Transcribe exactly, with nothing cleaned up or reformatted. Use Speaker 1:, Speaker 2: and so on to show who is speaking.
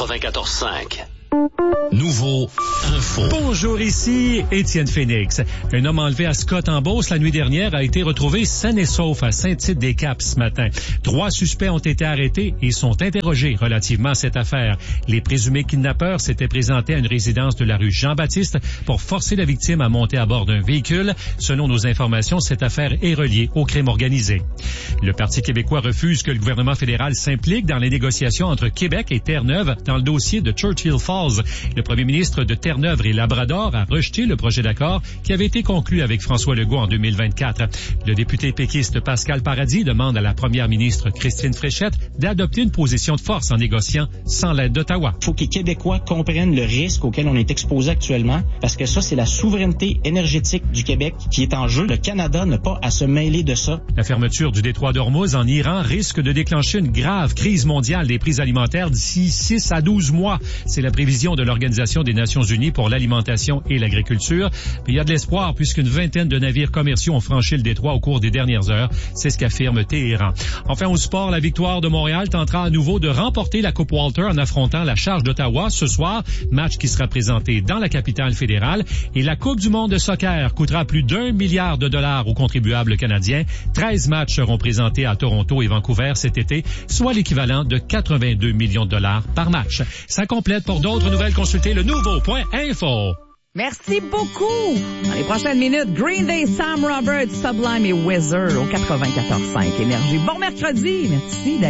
Speaker 1: quatre-vingt-quatorze cinq. Nouveau info.
Speaker 2: Bonjour, ici Étienne Phoenix. Un homme enlevé à Scott-en-Beauce la nuit dernière a été retrouvé sain et sauf à Saint-Tite-des-Caps ce matin. Trois suspects ont été arrêtés et sont interrogés relativement à cette affaire. Les présumés kidnappeurs s'étaient présentés à une résidence de la rue Jean-Baptiste pour forcer la victime à monter à bord d'un véhicule. Selon nos informations, cette affaire est reliée au crime organisé. Le Parti québécois refuse que le gouvernement fédéral s'implique dans les négociations entre Québec et Terre-Neuve dans le dossier de Churchill Falls. Le premier ministre de Terre-Neuve et Labrador a rejeté le projet d'accord qui avait été conclu avec François Legault en deux mille vingt-quatre. Le député péquiste Pascal Paradis demande à la première ministre Christine Fréchette d'adopter une position de force en négociant sans l'aide d'Ottawa.
Speaker 3: Il faut que les Québécois comprennent le risque auquel on est exposé actuellement, parce que ça, c'est la souveraineté énergétique du Québec qui est en jeu. Le Canada n'a pas à se mêler de ça.
Speaker 2: La fermeture du détroit d'Ormuz en Iran risque de déclencher une grave crise mondiale des prix alimentaires d'ici six à douze mois. C'est la prévision de l'Organisation des Nations Unies pour l'alimentation et l'agriculture. Mais il y a de l'espoir puisqu'une vingtaine de navires commerciaux ont franchi le détroit au cours des dernières heures. C'est ce qu'affirme Téhéran. Enfin, au sport, la victoire de Montréal tentera à nouveau de remporter la Coupe Walter en affrontant la Charge d'Ottawa ce soir. Match qui sera présenté dans la capitale fédérale. Et la Coupe du monde de soccer coûtera plus d'un milliard de dollars aux contribuables canadiens. treize matchs seront présentés à Toronto et Vancouver cet été, soit l'équivalent de quatre-vingt-deux millions de dollars par match. Ça complète. Pour d'autres nouvelles, consultez le nouveau point info.
Speaker 4: Merci beaucoup. Dans les prochaines minutes, Green Day, Sam Roberts, Sublime et Weezer au quatre-vingt-quatorze cinq Énergie. Bon mercredi. Merci.